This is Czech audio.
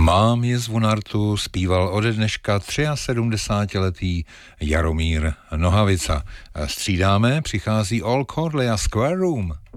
Mám jezvu nartu zpíval ode dneška 73letý Jaromír Nohavica. Střídáme, přichází All Corley a Square Room.